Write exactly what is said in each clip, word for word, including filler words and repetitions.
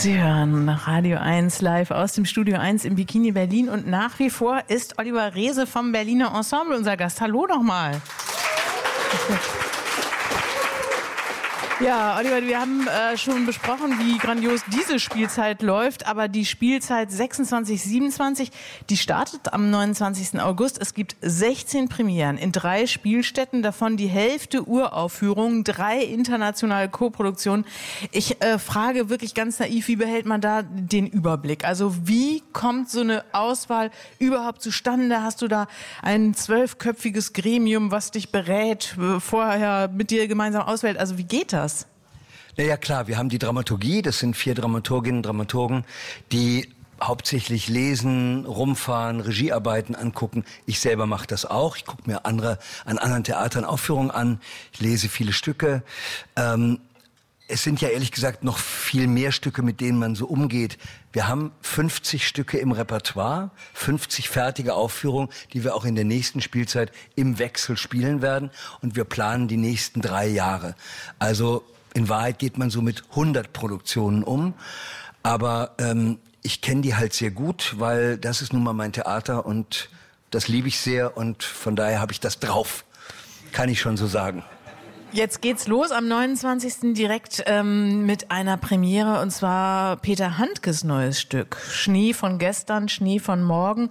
Sie hören Radio eins live aus dem Studio eins im Bikini Berlin und nach wie vor ist Oliver Reese vom Berliner Ensemble unser Gast. Hallo nochmal. Ja, Oliver, wir haben äh, schon besprochen, wie grandios diese Spielzeit läuft, aber die Spielzeit sechsundzwanzig siebenundzwanzig, die startet am neunundzwanzigsten August. Es gibt sechzehn Premieren in drei Spielstätten, davon die Hälfte Uraufführungen, drei internationale Koproduktionen. Ich äh, frage wirklich ganz naiv, wie behält man da den Überblick? Also wie kommt so eine Auswahl überhaupt zustande? Hast du da ein zwölfköpfiges Gremium, was dich berät, vorher mit dir gemeinsam auswählt? Also wie geht das? Na ja, klar, wir haben die Dramaturgie, das sind vier Dramaturginnen und Dramaturgen, die hauptsächlich lesen, rumfahren, Regiearbeiten angucken. Ich selber mache das auch. Ich gucke mir andere an anderen Theatern Aufführungen an. Ich lese viele Stücke. Ähm, es sind ja ehrlich gesagt noch viel mehr Stücke, mit denen man so umgeht. Wir haben fünfzig Stücke im Repertoire, fünfzig fertige Aufführungen, die wir auch in der nächsten Spielzeit im Wechsel spielen werden. Und wir planen die nächsten drei Jahre. Also in Wahrheit geht man so mit hundert Produktionen um, aber ähm, ich kenne die halt sehr gut, weil das ist nun mal mein Theater und das liebe ich sehr und von daher habe ich das drauf, kann ich schon so sagen. Jetzt geht's los am neunundzwanzigsten direkt ähm, mit einer Premiere und zwar Peter Handkes neues Stück, Schnee von gestern, Schnee von morgen.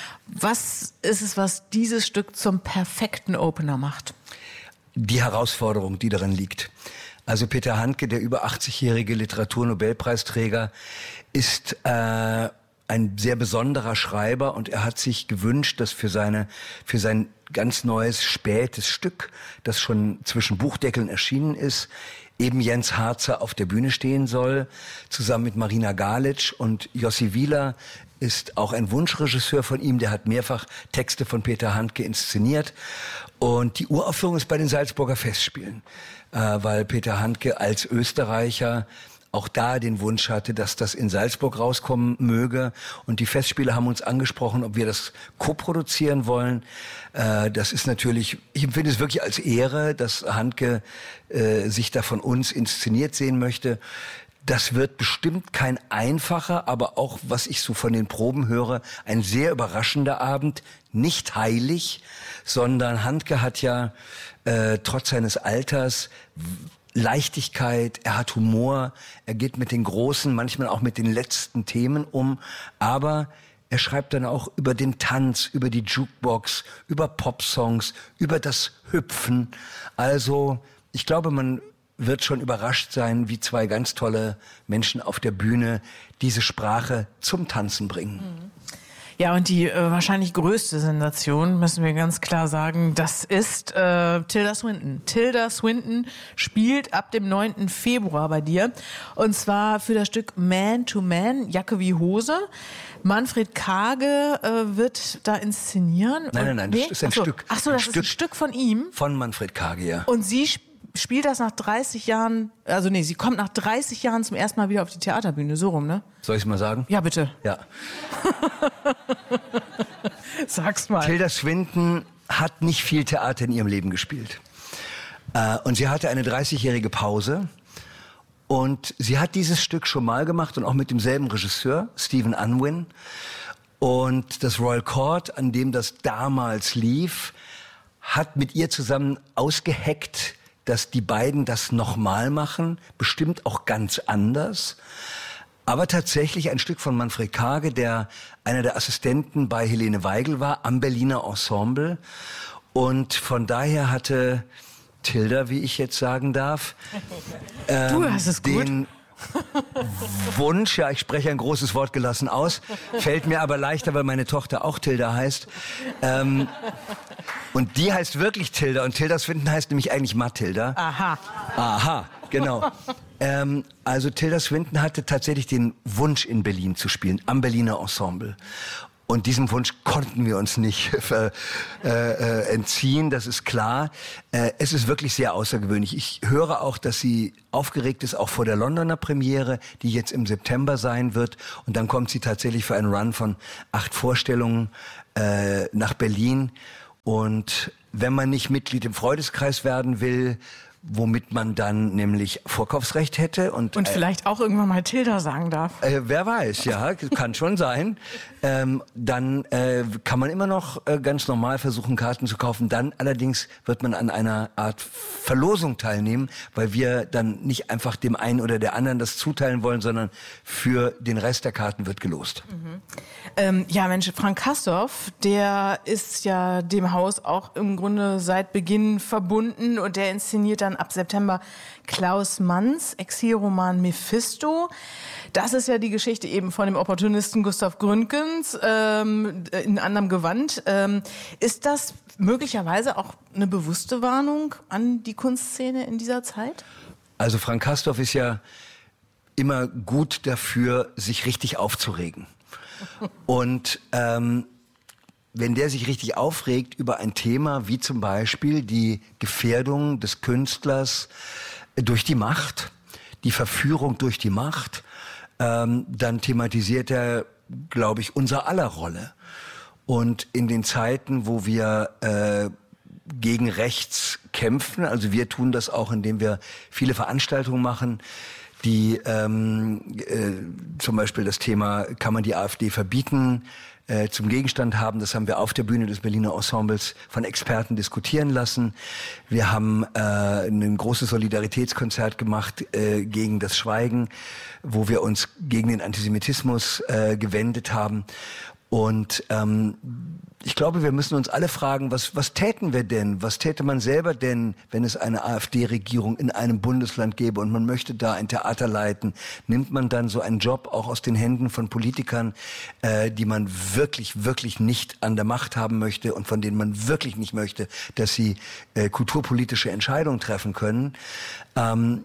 Was ist es, was dieses Stück zum perfekten Opener macht? Die Herausforderung, die darin liegt. Also Peter Handke, der über achtzigjährige Literaturnobelpreisträger, ist äh, ein sehr besonderer Schreiber und er hat sich gewünscht, dass für seine für sein ganz neues spätes Stück, das schon zwischen Buchdeckeln erschienen ist, eben Jens Harzer auf der Bühne stehen soll, zusammen mit Marina Galic, und Jossi Wieler ist auch ein Wunschregisseur von ihm, der hat mehrfach Texte von Peter Handke inszeniert. Und die Uraufführung ist bei den Salzburger Festspielen, äh, weil Peter Handke als Österreicher auch da den Wunsch hatte, dass das in Salzburg rauskommen möge. Und die Festspiele haben uns angesprochen, ob wir das co-produzieren wollen. Äh, das ist natürlich, ich empfinde es wirklich als Ehre, dass Handke äh, sich da von uns inszeniert sehen möchte. Das wird bestimmt kein einfacher, aber auch, was ich so von den Proben höre, ein sehr überraschender Abend. Nicht heilig, sondern Handke hat ja äh, trotz seines Alters Leichtigkeit, er hat Humor, er geht mit den großen, manchmal auch mit den letzten Themen um, aber er schreibt dann auch über den Tanz, über die Jukebox, über Popsongs, über das Hüpfen. Also ich glaube, man wird schon überrascht sein, wie zwei ganz tolle Menschen auf der Bühne diese Sprache zum Tanzen bringen. Ja, und die äh, wahrscheinlich größte Sensation, müssen wir ganz klar sagen, das ist äh, Tilda Swinton. Tilda Swinton spielt ab dem neunten Februar bei dir. Und zwar für das Stück Man to Man, Jacke wie Hose. Manfred Karge äh, wird da inszenieren. Nein, nein, nein, das nee? ist ein Ach so. Stück. Ach so, das ein ist Stück ein Stück von ihm. Von Manfred Karge, ja. Und sie sp- spielt das nach dreißig Jahren, also nee, sie kommt nach dreißig Jahren zum ersten Mal wieder auf die Theaterbühne, so rum, ne? Soll ich es mal sagen? Ja, bitte. Ja. Sag's mal. Tilda Swinton hat nicht viel Theater in ihrem Leben gespielt. Äh, und sie hatte eine dreißigjährige Pause. Und sie hat dieses Stück schon mal gemacht und auch mit demselben Regisseur, Stephen Unwin. Und das Royal Court, an dem das damals lief, hat mit ihr zusammen ausgeheckt, dass die beiden das nochmal machen, bestimmt auch ganz anders. Aber tatsächlich ein Stück von Manfred Karge, der einer der Assistenten bei Helene Weigel war, am Berliner Ensemble. Und von daher hatte Tilda, wie ich jetzt sagen darf, ähm, du hast es gut. den Wunsch, ja, ich spreche ein großes Wort gelassen aus, fällt mir aber leichter, weil meine Tochter auch Tilda heißt. Ähm, und die heißt wirklich Tilda und Tilda Swinton heißt nämlich eigentlich Mathilda. Aha. Aha, genau. ähm, also Tilda Swinton hatte tatsächlich den Wunsch, in Berlin zu spielen, am Berliner Ensemble. Und diesem Wunsch konnten wir uns nicht äh, äh, entziehen, das ist klar. Äh, es ist wirklich sehr außergewöhnlich. Ich höre auch, dass sie aufgeregt ist, auch vor der Londoner Premiere, die jetzt im September sein wird. Und dann kommt sie tatsächlich für einen Run von acht Vorstellungen äh, nach Berlin. Und wenn man nicht Mitglied im Freudeskreis werden will, womit man dann nämlich Vorkaufsrecht hätte. Und, und vielleicht äh, auch irgendwann mal Tilda sagen darf. Äh, wer weiß, ja, kann schon sein. Ähm, dann äh, kann man immer noch äh, ganz normal versuchen, Karten zu kaufen. Dann allerdings wird man an einer Art Verlosung teilnehmen, weil wir dann nicht einfach dem einen oder der anderen das zuteilen wollen, sondern für den Rest der Karten wird gelost. Mhm. Ähm, ja, Mensch, Frank Castorf, der ist ja dem Haus auch im Grunde seit Beginn verbunden und der inszeniert dann ab September Klaus Manns Exilroman Mephisto. Das ist ja die Geschichte eben von dem Opportunisten Gustav Gründgens ähm, in anderem Gewand. Ähm, ist das möglicherweise auch eine bewusste Warnung an die Kunstszene in dieser Zeit? Also Frank Castorf ist ja immer gut dafür, sich richtig aufzuregen. Und ähm, wenn der sich richtig aufregt über ein Thema wie zum Beispiel die Gefährdung des Künstlers durch die Macht, die Verführung durch die Macht, ähm, dann thematisiert er, glaube ich, unser aller Rolle. Und in den Zeiten, wo wir äh, gegen rechts kämpfen, also wir tun das auch, indem wir viele Veranstaltungen machen, die ähm, äh, zum Beispiel das Thema, kann man die AfD verbieten, äh, zum Gegenstand haben. Das haben wir auf der Bühne des Berliner Ensembles von Experten diskutieren lassen. Wir haben äh, ein großes Solidaritätskonzert gemacht äh, gegen das Schweigen, wo wir uns gegen den Antisemitismus äh, gewendet haben. Und ähm, ich glaube, wir müssen uns alle fragen, was, was täten wir denn? Was täte man selber denn, wenn es eine AfD-Regierung in einem Bundesland gäbe und man möchte da ein Theater leiten? Nimmt man dann so einen Job auch aus den Händen von Politikern, äh, die man wirklich, wirklich nicht an der Macht haben möchte und von denen man wirklich nicht möchte, dass sie äh, kulturpolitische Entscheidungen treffen können? Ähm,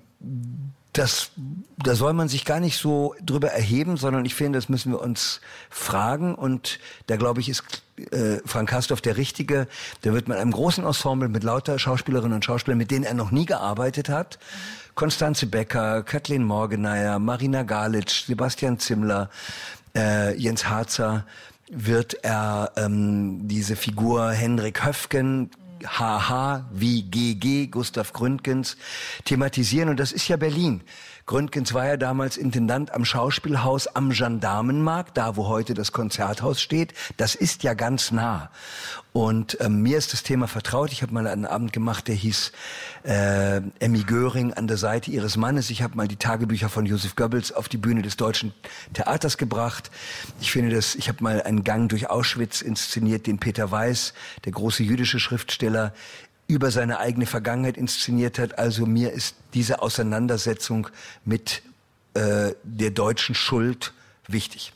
Das, da soll man sich gar nicht so drüber erheben, sondern ich finde, das müssen wir uns fragen. Und da, glaube ich, ist äh, Frank Castorf der Richtige. Der wird mit einem großen Ensemble, mit lauter Schauspielerinnen und Schauspielern, mit denen er noch nie gearbeitet hat. Konstanze Becker, Kathleen Morgeneier, Marina Galitsch, Sebastian Zimmler, äh, Jens Harzer, wird er ähm, diese Figur Henrik Höfgen, H H wie G G, Gustav Gründgens, thematisieren. Und das ist ja Berlin. Gründgens war ja damals Intendant am Schauspielhaus am Gendarmenmarkt, da wo heute das Konzerthaus steht. Das ist ja ganz nah. Und ähm, mir ist das Thema vertraut. Ich habe mal einen Abend gemacht, der hieß äh, Emmy Göring an der Seite ihres Mannes. Ich habe mal die Tagebücher von Josef Goebbels auf die Bühne des Deutschen Theaters gebracht. Ich finde das, ich habe mal einen Gang durch Auschwitz inszeniert, den Peter Weiß, der große jüdische Schriftsteller, über seine eigene Vergangenheit inszeniert hat. Also mir ist diese Auseinandersetzung mit äh, der deutschen Schuld wichtig.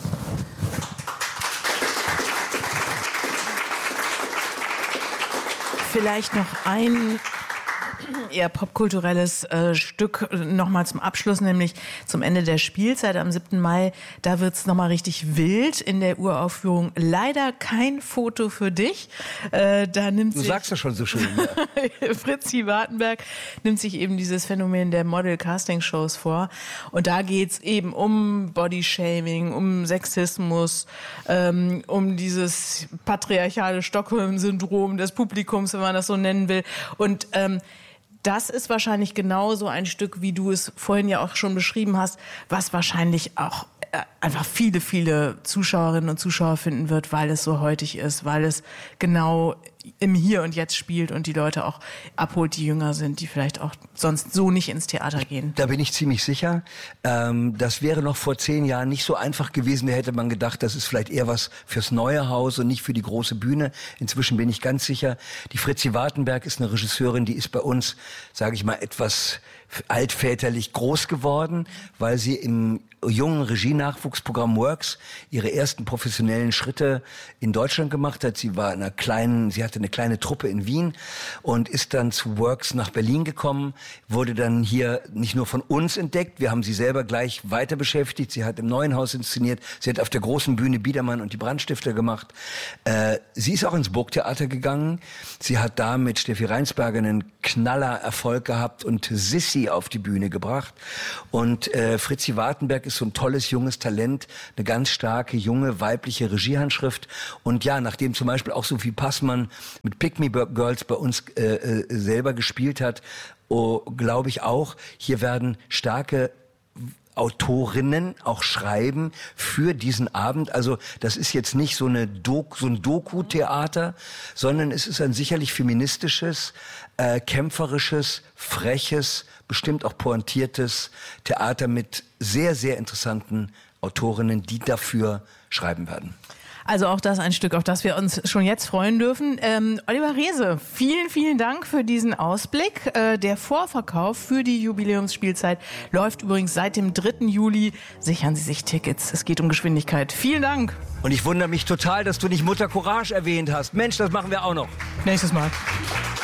Vielleicht noch ein eher popkulturelles äh, Stück nochmal zum Abschluss, nämlich zum Ende der Spielzeit am siebten Mai. Da wird's nochmal richtig wild in der Uraufführung. Leider kein Foto für dich. Äh, da nimmt du sich sagst das schon so schön. Ja. Fritzi Wartenberg nimmt sich eben dieses Phänomen der Model-Casting-Shows vor. Und da geht's eben um Bodyshaming, um Sexismus, ähm, um dieses patriarchale Stockholm-Syndrom des Publikums, wenn man das so nennen will. Und ähm, das ist wahrscheinlich genauso ein Stück, wie du es vorhin ja auch schon beschrieben hast, was wahrscheinlich auch äh, einfach viele, viele Zuschauerinnen und Zuschauer finden wird, weil es so heutig ist, weil es genau im Hier und Jetzt spielt und die Leute auch abholt, die jünger sind, die vielleicht auch sonst so nicht ins Theater gehen. Da bin ich ziemlich sicher. Ähm, das wäre noch vor zehn Jahren nicht so einfach gewesen. Da hätte man gedacht, das ist vielleicht eher was fürs neue Haus und nicht für die große Bühne. Inzwischen bin ich ganz sicher, die Fritzi Wartenberg ist eine Regisseurin, die ist bei uns, sage ich mal, etwas altväterlich groß geworden, weil sie im jungen Regienachwuchsprogramm Works ihre ersten professionellen Schritte in Deutschland gemacht hat. Sie war in einer kleinen, sie hatte eine kleine Truppe in Wien und ist dann zu Works nach Berlin gekommen, wurde dann hier nicht nur von uns entdeckt, wir haben sie selber gleich weiter beschäftigt. Sie hat im Neuen Haus inszeniert, sie hat auf der großen Bühne Biedermann und die Brandstifter gemacht. Äh, sie ist auch ins Burgtheater gegangen. Sie hat da mit Steffi Reinsberger einen Knaller Erfolg gehabt und Sissi auf die Bühne gebracht. Und äh, Fritzi Wartenberg ist so ein tolles, junges Talent, eine ganz starke, junge, weibliche Regiehandschrift. Und ja, nachdem zum Beispiel auch Sophie Passmann mit Pick Me Girls bei uns äh, äh, selber gespielt hat oh, glaube ich auch, hier werden starke Autorinnen auch schreiben für diesen Abend. Also das ist jetzt nicht so, eine Dok- so ein Doku-Theater, sondern es ist ein sicherlich feministisches, äh, kämpferisches, freches, bestimmt auch pointiertes Theater mit sehr, sehr interessanten Autorinnen, die dafür schreiben werden. Also auch das ein Stück, auf das wir uns schon jetzt freuen dürfen. Ähm, Oliver Reese, vielen, vielen Dank für diesen Ausblick. Äh, der Vorverkauf für die Jubiläumsspielzeit läuft übrigens seit dem dritten Juli. Sichern Sie sich Tickets. Es geht um Geschwindigkeit. Vielen Dank. Und ich wundere mich total, dass du nicht Mutter Courage erwähnt hast. Mensch, das machen wir auch noch. Nächstes Mal.